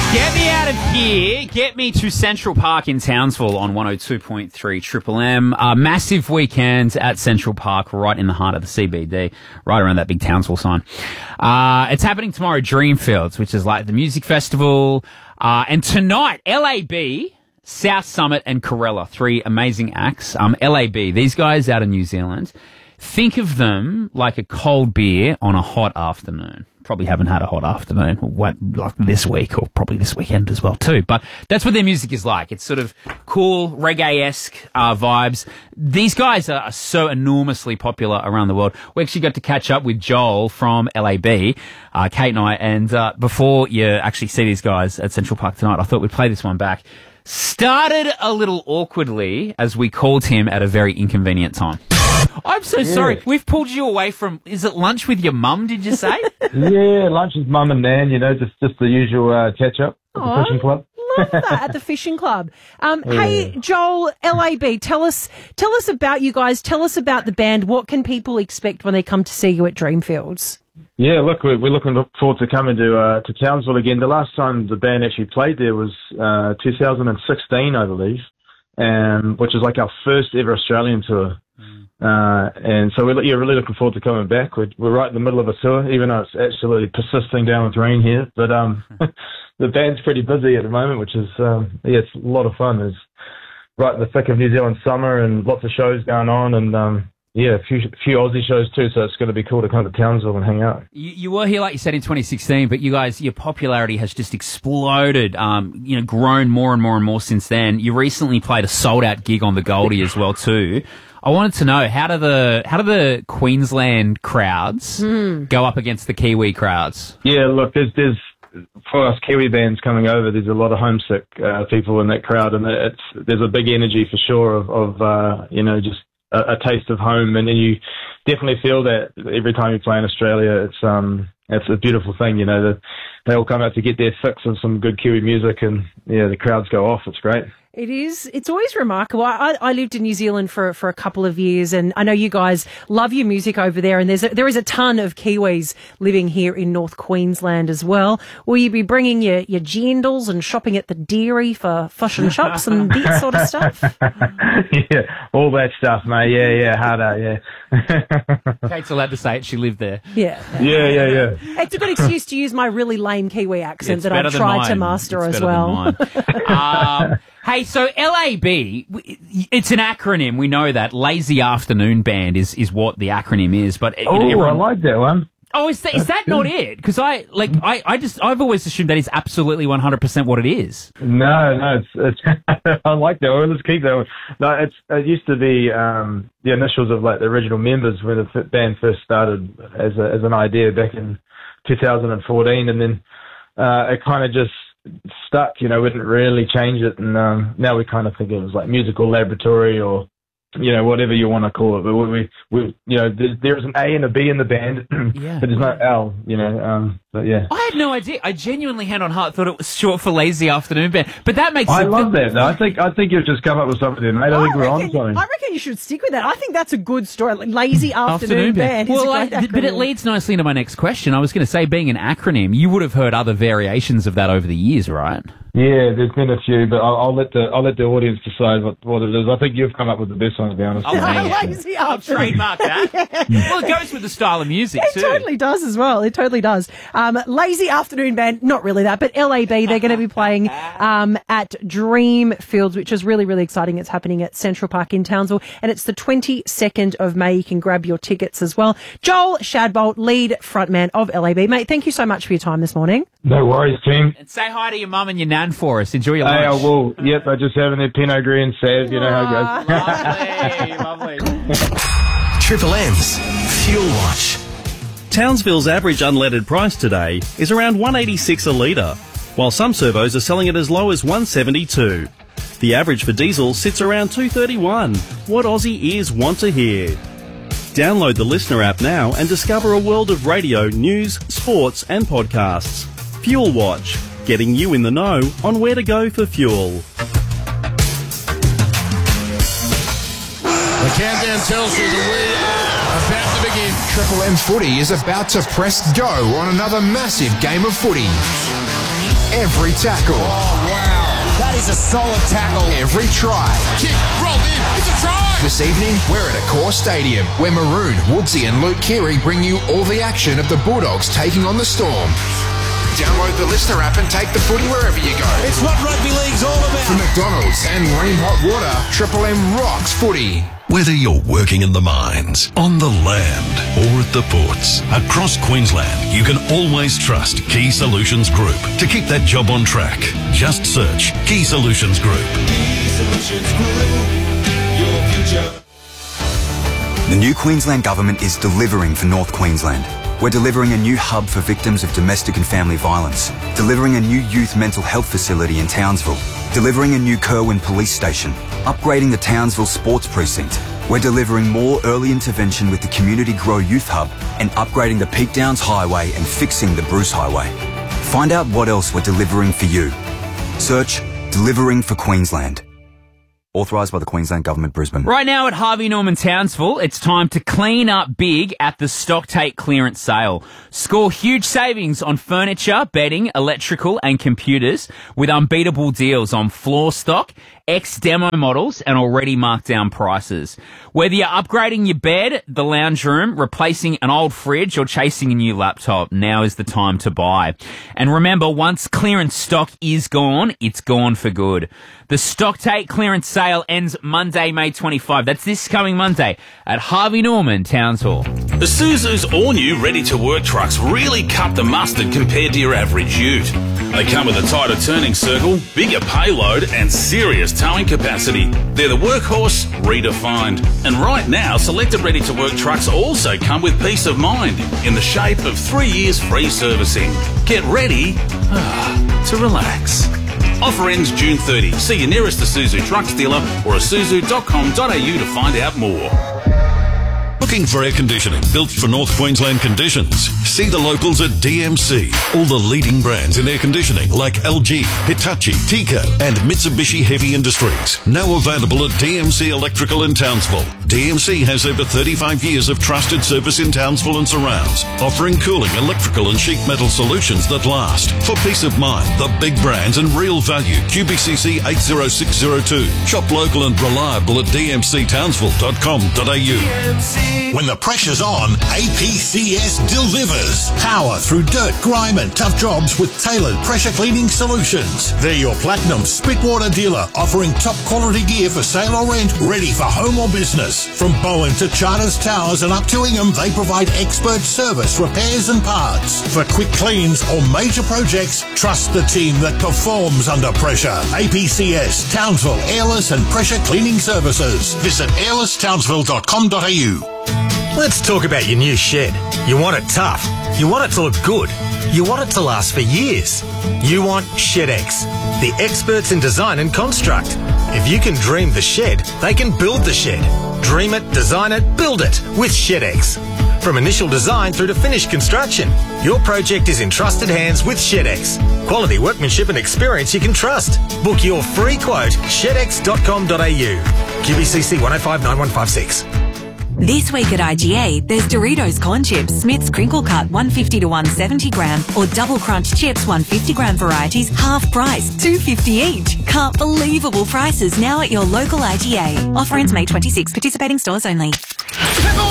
Get me out of here. Get me to Central Park in Townsville on 102.3 Triple M. Massive weekend at Central Park, right in the heart of the CBD, right around that big Townsville sign. It's happening tomorrow at Dreamfields, which is like the music festival. And tonight, LAB, South Summit and Corella, three amazing acts. LAB, these guys out of New Zealand, think of them like a cold beer on a hot afternoon. Probably haven't had a hot afternoon like this week, or probably this weekend as well too. But that's what their music is like. It's sort of cool reggae-esque vibes. These guys are so enormously popular around the world. We actually got to catch up with Joel from LAB, Kate and I, and before you actually see these guys at Central Park tonight, I thought we'd play this one back. Started a little awkwardly as we called him at a very inconvenient time. I'm so sorry. We've pulled you away from, is it lunch with your mum, did you say? Yeah, lunch with mum and nan, just the usual catch-up at the fishing club. Love that, at the fishing club. Hey, Joel, LAB, tell us about you guys. Tell us about the band. What can people expect when they come to see you at Dreamfields? Yeah, look, we're looking forward to coming to Townsville again. The last time the band actually played there was 2016, I believe, which is like our first ever Australian tour. And so we're really looking forward to coming back. We're right in the middle of a tour, even though it's absolutely persisting down with rain here. But the band's pretty busy at the moment, which is it's a lot of fun. It's right in the thick of New Zealand summer and lots of shows going on, and a few Aussie shows too. So it's going to be cool to come to Townsville and hang out. You were here, like you said, in 2016, but you guys, your popularity has just exploded. Grown more and more and more since then. You recently played a sold-out gig on the Goldie as well too. I wanted to know, how do the Queensland crowds go up against the Kiwi crowds? Yeah, look, there's for us Kiwi bands coming over, there's a lot of homesick people in that crowd, and there's a big energy for sure of just a taste of home, and then you definitely feel that every time you play in Australia. It's a beautiful thing, they all come out to get their fix of some good Kiwi music, and the crowds go off. It's great. It is. It's always remarkable. I lived in New Zealand for a couple of years, and I know you guys love your music over there, and there is a ton of Kiwis living here in North Queensland as well. Will you be bringing your jandals and shopping at the dairy for fish and chops and that sort of stuff? Yeah, all that stuff, mate. Yeah, harder, yeah. Kate's allowed to say it. She lived there. Yeah. It's a good excuse to use my really lame Kiwi accent that I've tried to master as well. Hey, so LAB, it's an acronym. We know that. Lazy Afternoon Band is what the acronym is. But I like that one. Oh, is that not it? Because I've always assumed that is absolutely 100% what it is. No, it's I like that one. Let's keep that one. No, it used to be the initials of like the original members when the band first started as an idea back in 2014, and then it kind of just stuck. We didn't really change it, and now we kind of think it was like Musical Laboratory or whatever you want to call it. But we there's an A and a B in the band, but there's no L. But yeah. I had no idea. I genuinely, hand on heart, thought it was short for Lazy Afternoon Band. But that makes sense. I love that though. I think you've just come up with something, mate. I think we're on something. I reckon you should stick with that. I think that's a good story. Like, Lazy Afternoon Band. Well, but it leads nicely into my next question. I was going to say, being an acronym, you would have heard other variations of that over the years, right? Yeah, there's been a few, but I'll let the audience decide what it is. I think you've come up with the best one, to be honest. I'll trademark that. Yeah. Well, it goes with the style of music too. It totally does as well. It totally does. Lazy Afternoon Band, not really that, but LAB, they're going to be playing at Dreamfields, which is really, really exciting. It's happening at Central Park in Townsville, and it's the 22nd of May. You can grab your tickets as well. Joel Shadbolt, lead frontman of LAB. Mate, thank you so much for your time this morning. No worries, team. And say hi to your mum and your nan for us. Enjoy your lunch. Hey, I will. Yep, I'm just having their Pinot Gris and Sav. You know how Lovely, it goes. lovely. Triple M's Fuel Watch. Townsville's average unleaded price today is around $1.86 a litre, while some servos are selling it as low as $1.72. The average for diesel sits around $2.31. What Aussie ears want to hear. Download the Listener app now and discover a world of radio, news, sports and podcasts. Fuel Watch, getting you in the know on where to go for fuel. The countdown tells you that we are about to begin. Triple M Footy is about to press go on another massive game of footy. every tackle. Oh, wow. That is a solid tackle. Every try. Kick, rolled in. It's a try. This evening, we're at Accor Stadium, where Maroon, Woodsy and Luke Keary bring you all the action of the Bulldogs taking on the Storm. Download the Listener app and take the footy wherever you go. It's what rugby league's all about. From McDonald's and Ream Hot Water, Triple M rocks footy. Whether you're working in the mines, on the land, or at the ports, across Queensland, you can always trust Key Solutions Group to keep that job on track. Just search Key Solutions Group. Key Solutions Group, your future. The new Queensland Government is delivering for North Queensland. We're delivering a new hub for victims of domestic and family violence, delivering a new youth mental health facility in Townsville, delivering a new Kerwin police station, upgrading the Townsville sports precinct. We're delivering more early intervention with the Community Grow Youth Hub and upgrading the Peak Downs Highway and fixing the Bruce Highway. Find out what else we're delivering for you. Search Delivering for Queensland. Authorised by the Queensland Government, Brisbane. Right now at Harvey Norman Townsville, it's time to clean up big at the Stocktake clearance sale. Score huge savings on furniture, bedding, electrical and computers with unbeatable deals on floor stock, ex-demo models and already marked down prices. Whether you're upgrading your bed, the lounge room, replacing an old fridge or chasing a new laptop, now is the time to buy. And remember, once clearance stock is gone, it's gone for good. The Stocktake clearance sale ends Monday, May 25. That's this coming Monday at Harvey Norman, Townsville. Isuzu's all-new ready-to-work trucks really cut the mustard compared to your average ute. They come with a tighter turning circle, bigger payload and serious towing capacity. They're the workhorse redefined. And right now, selected ready-to-work trucks also come with peace of mind in the shape of 3 years free servicing. Get ready to relax. Offer ends June 30. See your nearest Isuzu trucks dealer or isuzu.com.au to find out more. Looking for air conditioning built for North Queensland conditions? See the locals at DMC. All the leading brands in air conditioning like LG, Hitachi, Tico and Mitsubishi Heavy Industries. Now available at DMC Electrical in Townsville. DMC has over 35 years of trusted service in Townsville and surrounds, offering cooling, electrical and sheet metal solutions that last. For peace of mind, the big brands and real value. QBCC 80602. Shop local and reliable at dmctownsville.com.au. When the pressure's on, APCS delivers. Power through dirt, grime and tough jobs with tailored pressure cleaning solutions. They're your platinum spitwater dealer, offering top quality gear for sale or rent, ready for home or business. From Bowen to Charters Towers and up to Ingham, they provide expert service, repairs and parts. For quick cleans or major projects, trust the team that performs under pressure. APCS, Townsville, Airless and Pressure Cleaning Services. Visit airlesstownsville.com.au. Let's talk about your new shed. You want it tough. You want it to look good. You want it to last for years. You want ShedX, the experts in design and construct. If you can dream the shed, they can build the shed. Dream it, design it, build it with ShedX. From initial design through to finished construction, your project is in trusted hands with ShedX. Quality workmanship and experience you can trust. Book your free quote, shedx.com.au. QBCC 1059156. This week at IGA, there's Doritos Corn Chips, Smith's Crinkle Cut 150 to 170 gram or Double Crunch Chips 150 gram varieties, half price, $2.50 each. Can't believable prices now at your local IGA. Offer ends May 26. Participating stores only.